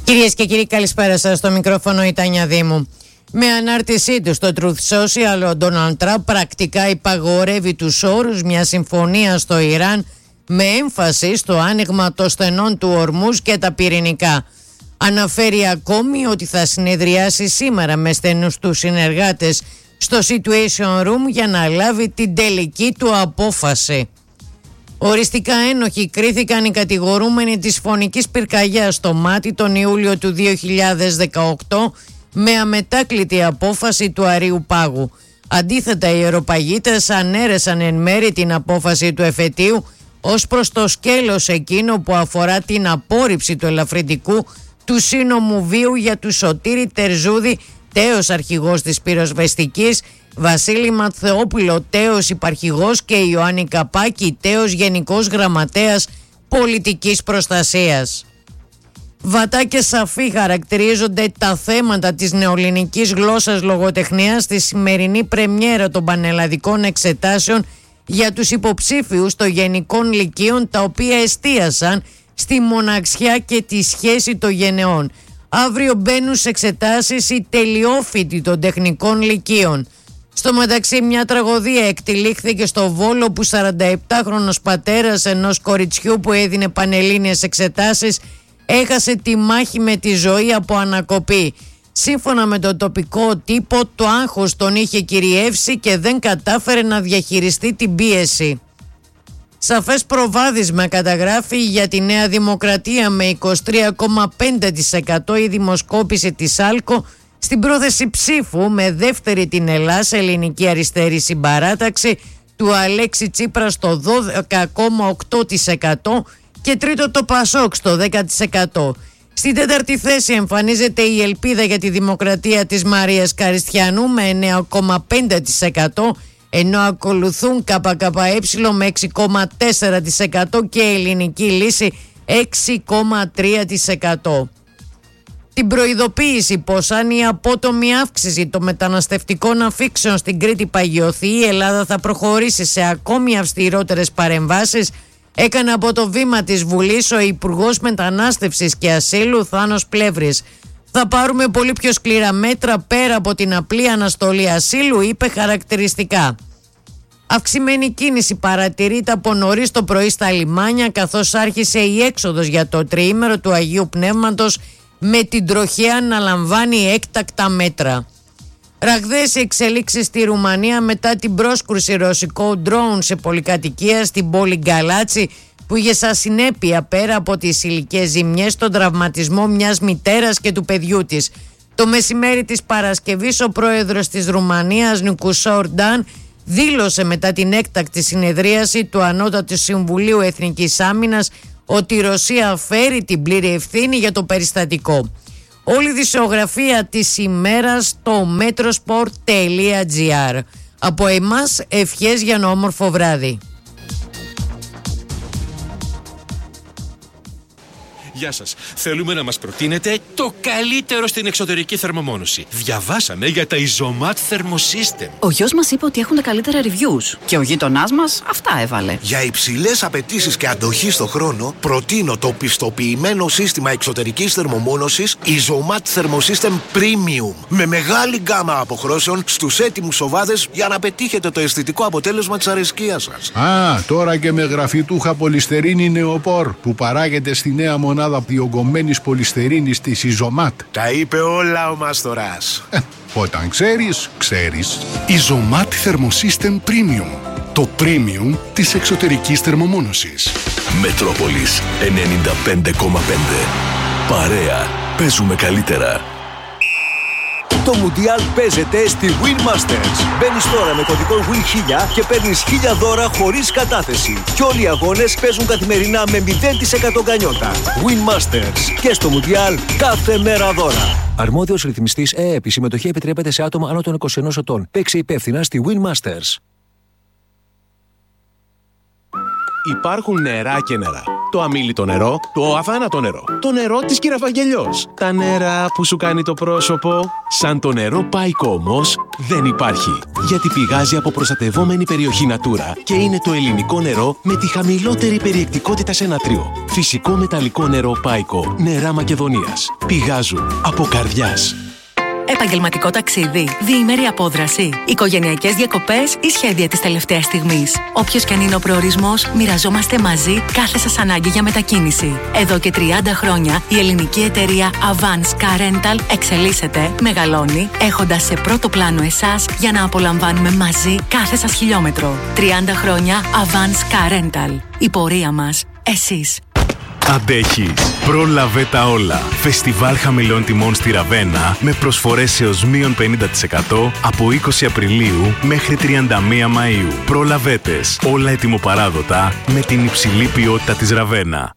Κυρίες και κύριοι, καλησπέρα σας. Στο μικρόφωνο η Τάνια Δήμου. Με ανάρτησή του στο Truth Social, ο Ντόναλντ Τραμπ πρακτικά υπαγορεύει τους όρους μιας συμφωνίας στο Ιράν με έμφαση στο άνοιγμα των στενών του Ορμούζ και τα πυρηνικά. Αναφέρει ακόμη ότι θα συνεδριάσει σήμερα με στενούς του συνεργάτες στο Situation Room για να λάβει την τελική του απόφαση. Οριστικά ένοχοι κρίθηκαν οι κατηγορούμενοι της φωνικής πυρκαγιάς στο Μάτι τον Ιούλιο του 2018 με αμετάκλητη απόφαση του Αρείου Πάγου. Αντίθετα, οι αεροπαγίτες ανέρεσαν εν μέρη την απόφαση του εφετείου ως προς το σκέλος εκείνο που αφορά την απόρριψη του ελαφρυντικού του σύνομου βίου για του Σωτήρη Τερζούδη, τέος αρχηγός της πυροσβεστικής, Βασίλη Ματθεόπουλο, τέος υπαρχηγός και Ιωάννη Καπάκη, τέος γενικός γραμματέας πολιτικής προστασίας. Βατά και σαφή χαρακτηρίζονται τα θέματα της νεοελληνικής γλώσσας λογοτεχνίας στη σημερινή πρεμιέρα των πανελλαδικών εξετάσεων για τους υποψήφιους των γενικών λυκείων, τα οποία εστίασαν στη μοναξιά και τη σχέση των γενεών. Αύριο μπαίνουν σε εξετάσεις οι τελειόφοιτοι των τεχνικών λυκείων. Στο μεταξύ, μια τραγωδία εκτυλίχθηκε στο Βόλο που 47χρονος πατέρας ενός κοριτσιού που έδινε πανελλήνιες εξετάσεις έχασε τη μάχη με τη ζωή από ανακοπή. Σύμφωνα με τον τοπικό τύπο, το άγχος τον είχε κυριεύσει και δεν κατάφερε να διαχειριστεί την πίεση. Σαφές προβάδισμα καταγράφει για τη Νέα Δημοκρατία με 23,5% η δημοσκόπηση της άλκο στην πρόθεση ψήφου με δεύτερη την Ελλάς ελληνική αριστερή συμπαράταξη του Αλέξη Τσίπρα στο 12,8% και τρίτο το Πασόκ στο 10%. Στην τέταρτη θέση εμφανίζεται η Ελπίδα για τη Δημοκρατία της Μαρίας Καριστιανού με 9,5%, ενώ ακολουθούν ΚΚΕ με 6,4% και Ελληνική Λύση 6,3%. Την προειδοποίηση πως αν η απότομη αύξηση των μεταναστευτικών αφήξεων στην Κρήτη παγιωθεί, η Ελλάδα θα προχωρήσει σε ακόμη αυστηρότερες παρεμβάσεις, έκανε από το βήμα της Βουλής ο Υπουργός Μετανάστευσης και Ασύλου Θάνος Πλεύρης. «Θα πάρουμε πολύ πιο σκληρά μέτρα πέρα από την απλή αναστολή ασύλου», είπε χαρακτηριστικά. Αυξημένη κίνηση παρατηρείται από νωρίς το πρωί στα λιμάνια, καθώς άρχισε η έξοδος για το τριήμερο του Αγίου Πνεύματος με την τροχέα να λαμβάνει έκτακτα μέτρα. Ραγδαίες εξελίξεις στη Ρουμανία μετά την πρόσκρουση ρωσικό ντρόουν σε πολυκατοικία στην πόλη Γκαλάτσι, που είχε σαν συνέπεια πέρα από τις υλικές ζημιές τον τραυματισμό μιας μητέρας και του παιδιού της. Το μεσημέρι της Παρασκευής ο πρόεδρος της Ρουμανίας Νικουσόρ Νταν δήλωσε μετά την έκτακτη συνεδρίαση του Ανώτατου Συμβουλίου Εθνικής Άμυνας ότι η Ρωσία φέρει την πλήρη ευθύνη για το περιστατικό. Όλη η δισεογραφία της ημέρας στο metrosport.gr. Από εμάς ευχές για ένα όμορφο βράδυ. Γεια σας. Θέλουμε να μας προτείνετε το καλύτερο στην εξωτερική θερμομόνωση. Διαβάσαμε για τα Isomat Thermosystem. Ο γιος μας είπε ότι έχουν τα καλύτερα reviews και ο γείτονάς μας αυτά έβαλε. Για υψηλές απαιτήσεις και αντοχή στο χρόνο, προτείνω το πιστοποιημένο σύστημα εξωτερικής θερμομόνωσης Isomat Thermosystem Premium. Με μεγάλη γκάμα αποχρώσεων στους έτοιμους σοβάδες για να πετύχετε το αισθητικό αποτέλεσμα της αρεσκίας σας. Τώρα και με γραφιτούχα πολυστερίνη νεοπόρ που παράγεται στη νέα μονάδα διογκωμένης πολυστερίνης της Isomat. Τα είπε όλα ο Μάστορας. Όταν ξέρεις, ξέρεις. Isomat Thermosystem Premium. Το premium της εξωτερικής θερμομόνωσης. Μετρόπολης 95,5. Παρέα. Παίζουμε καλύτερα. Το Μουντιάλ παίζεται στη Win Masters. Μπαίνεις τώρα με κωδικό WIN1000 και παίρνεις 1000 δώρα χωρίς κατάθεση. Και όλοι οι αγώνες παίζουν καθημερινά με 0% γκανιότα. Win Masters. Και στο Μουντιάλ κάθε μέρα δώρα. Αρμόδιος ρυθμιστής ΕΕΠ. Η συμμετοχή επιτρέπεται σε άτομα άνω των 21 ετών. Παίξε υπεύθυνα στη Win Masters. Υπάρχουν νερά και νερά. Το αμίλητο νερό, το αβάνατο νερό, το νερό της κυρία Βαγγελιός. Τα νερά που σου κάνει το πρόσωπο. Σαν το νερό Πάικο όμως δεν υπάρχει. Γιατί πηγάζει από προστατευόμενη περιοχή Natura και είναι το ελληνικό νερό με τη χαμηλότερη περιεκτικότητα σε νατρίο. Φυσικό μεταλλικό νερό Πάικο, νερά Μακεδονίας. Πηγάζουν από καρδιάς. Επαγγελματικό ταξίδι, διήμερη απόδραση, οικογενειακές διακοπές ή σχέδια της τελευταίας στιγμής. Όποιος και αν είναι ο προορισμός, μοιραζόμαστε μαζί κάθε σας ανάγκη για μετακίνηση. Εδώ και 30 χρόνια η ελληνική εταιρεία Avance Car Rental εξελίσσεται, μεγαλώνει, έχοντας σε πρώτο πλάνο εσάς για να απολαμβάνουμε μαζί κάθε σας χιλιόμετρο. 30 χρόνια Avance Car Rental. Η πορεία μας, εσείς. Αντέχεις. Πρόλαβε τα όλα. Φεστιβάλ χαμηλών τιμών στη Ραβένα με προσφορές έως μείον 50% από 20 Απριλίου μέχρι 31 Μαΐου. Προλαβέτες. Όλα ετοιμοπαράδοτα με την υψηλή ποιότητα της Ραβένα.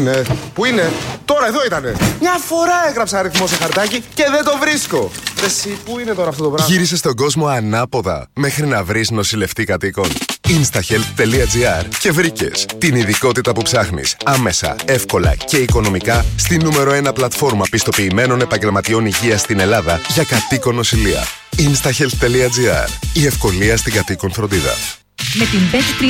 Πού είναι, τώρα εδώ ήτανε. Μια φορά έγραψα αριθμό σε χαρτάκι και δεν το βρίσκω. Εσύ, πού είναι τώρα αυτό το πράγμα? Γύρισε στον κόσμο ανάποδα μέχρι να βρεις νοσηλευτή κατοίκων. Instahealth.gr και βρήκες την ειδικότητα που ψάχνεις άμεσα, εύκολα και οικονομικά στη νούμερο 1 πλατφόρμα πιστοποιημένων επαγγελματιών υγείας στην Ελλάδα για κατοίκον νοσηλεία. Instahealth.gr. Η ευκολία στην κατοίκον φροντίδα. Με την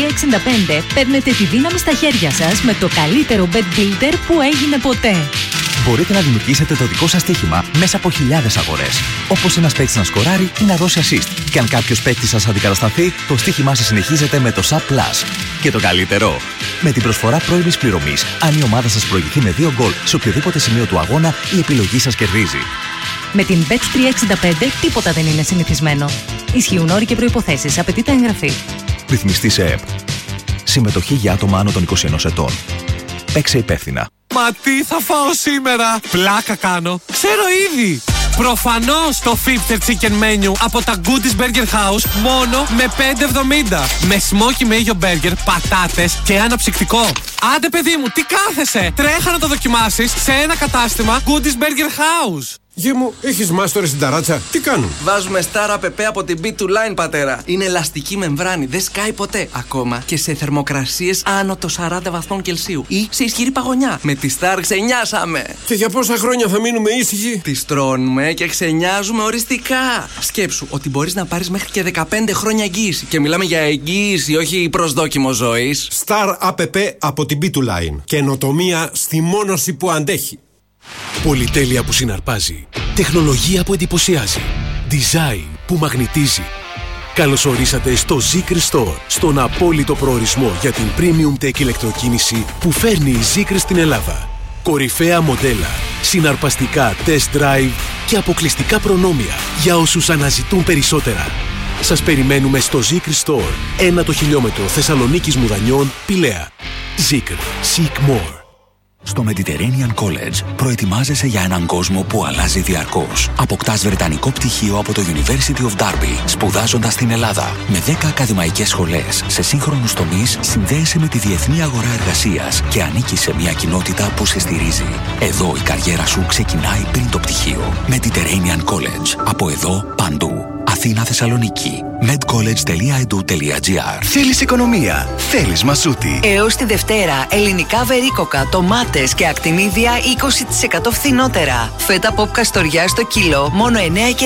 Bet365 παίρνετε τη δύναμη στα χέρια σας με το καλύτερο bet builder που έγινε ποτέ. Μπορείτε να δημιουργήσετε το δικό σας στοίχημα μέσα από χιλιάδες αγορές. Όπως ένας παίκτης να σκοράρει ή να δώσει assist. Και αν κάποιος παίκτης σας αντικατασταθεί, το στοίχημά σας συνεχίζεται με το SAP Plus. Και το καλύτερο, με την προσφορά πρώιμης πληρωμής, αν η ομάδα σας προηγηθεί με 2 γκολ σε οποιοδήποτε σημείο του αγώνα, η επιλογή σας κερδίζει. Με την Bet365 τίποτα δεν είναι συνηθισμένο. Ισχύουν όροι και προϋποθέσεις. Απαιτείται εγγραφή. Ρυθμιστή σε ΕΠ. Συμμετοχή για άτομα άνω των 21 ετών. Παίξε υπεύθυνα. Μα τι θα φάω σήμερα? Πλάκα κάνω. Ξέρω ήδη. Προφανώς το 50 chicken menu από τα Goodies Burger House μόνο με 5,70. Με smoky mayo burger, πατάτες και αναψυκτικό. Άντε παιδί μου, τι κάθεσαι? Τρέχα να το δοκιμάσεις σε ένα κατάστημα Goodies Burger House. Γε μου, έχεις μάστορες στην ταράτσα. Τι κάνουν? Βάζουμε Star APP από την B2Line, πατέρα. Είναι ελαστική μεμβράνη, δεν σκάει ποτέ. Ακόμα και σε θερμοκρασίες άνω των 40 βαθμών Κελσίου ή σε ισχυρή παγωνιά. Με τη Star ξενιάσαμε. Και για πόσα χρόνια θα μείνουμε ήσυχοι? Τις τρώνουμε και ξενιάζουμε οριστικά. Σκέψου ότι μπορείς να πάρεις μέχρι και 15 χρόνια εγγύηση. Και μιλάμε για εγγύηση, όχι προσδόκιμο ζωής. Star APP από την B2Line. Καινοτομία στη μόνωση που αντέχει. Πολυτέλεια που συναρπάζει. Τεχνολογία που εντυπωσιάζει. Design που μαγνητίζει. Καλώς ορίσατε στο Zeekr Store, στον απόλυτο προορισμό για την premium tech ηλεκτροκίνηση που φέρνει η Zeekr στην Ελλάδα. Κορυφαία μοντέλα, συναρπαστικά test drive και αποκλειστικά προνόμια για όσους αναζητούν περισσότερα. Σας περιμένουμε στο Zeekr Store, 1 το χιλιόμετρο Θεσσαλονίκης Μουδανιών, Πηλαία. Zeekr. Seek more. Στο Mediterranean College προετοιμάζεσαι για έναν κόσμο που αλλάζει διαρκώς. Αποκτάς βρετανικό πτυχίο από το University of Derby, σπουδάζοντας στην Ελλάδα. Με 10 ακαδημαϊκές σχολές σε σύγχρονους τομείς, συνδέεσαι με τη διεθνή αγορά εργασίας και ανήκεις σε μια κοινότητα που σε στηρίζει. Εδώ η καριέρα σου ξεκινάει πριν το πτυχίο. Mediterranean College. Από εδώ παντού. Αθήνα, Θεσσαλονίκη. medcollege.edu.gr. Θέλεις οικονομία? Θέλεις Μασούτη. Έως τη Δευτέρα, ελληνικά βερίκοκα, ντομάτες και ακτινίδια 20% φθηνότερα. Φέτα ποπ καστοριά στο κιλό μόνο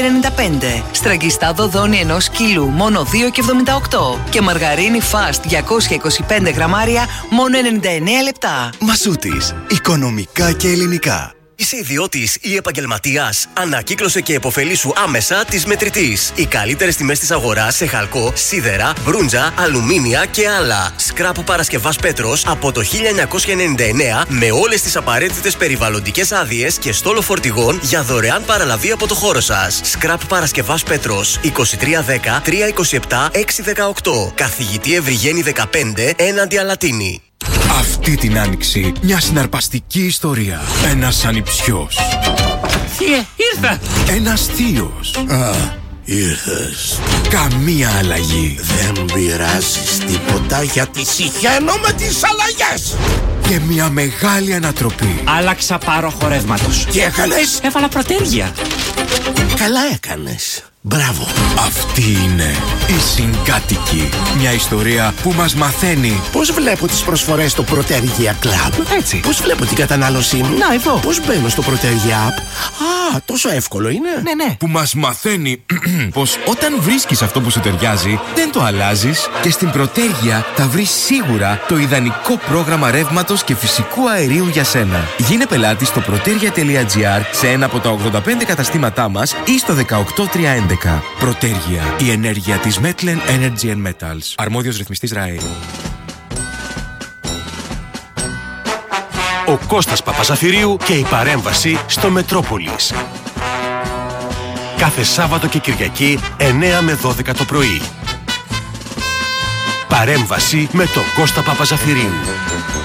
9,95. Στραγγιστά δοδόνι 1 κιλού μόνο 2,78. Και μαργαρίνη φαστ 225 γραμμάρια μόνο 99 λεπτά. Μασούτης. Οικονομικά και ελληνικά. Είσαι ιδιώτης ή επαγγελματίας? Ανακύκλωσε και επωφελήσου άμεσα της Μετρητής. Οι καλύτερες τιμές της αγοράς σε χαλκό, σίδερα, μπρούντζα, αλουμίνια και άλλα. Σκράπ Παρασκευάς Πέτρος από το 1999 με όλες τις απαραίτητες περιβαλλοντικές άδειες και στόλο φορτηγών για δωρεάν παραλαβή από το χώρο σας. Σκράπ Παρασκευάς Πέτρος 2310 327 618. Καθηγητή Ευρυγένη 15 έναντι Αλατίνη. Αυτή την άνοιξη μια συναρπαστική ιστορία. Ένας ανιψιός. Θεία, ήρθα! Ένας θείος. Ήρθες. Καμία αλλαγή. Δεν πειράζεις τίποτα γιατί συχαίνω με τις αλλαγές. Και μια μεγάλη ανατροπή. Άλλαξα πάρο χορεύματος. Τι έκανες? Έβαλα προτέρια. Καλά έκανες. Μπράβο. Αυτή είναι η Συγκάτοικη. Μια ιστορία που μας μαθαίνει Πώς βλέπω τις προσφορές στο Protergia Club. Έτσι. Πώς βλέπω την κατανάλωσή μου. Να, εδώ. Πώς μπαίνω στο Protergia App. Α, τόσο εύκολο είναι. Ναι. Που μας μαθαίνει πως όταν βρίσκεις αυτό που σου ταιριάζει, δεν το αλλάζεις και στην Protergia θα βρεις σίγουρα το ιδανικό πρόγραμμα ρεύματος και φυσικού αερίου για σένα. Γίνε πελάτη στο protergia.gr σε ένα από τα 85 καταστήματά μας ή στο 18311. Protergia, η ενέργεια της Metlen Energy and Metals. Αρμόδιος ρυθμιστής ΡΑΕ. Ο Κώστας Παπαζαφυρίου και η παρέμβαση στο Μετρόπολης. Κάθε Σάββατο και Κυριακή 9 με 12 το πρωί. Παρέμβαση με τον Κώστα Παπαζαφυρίου.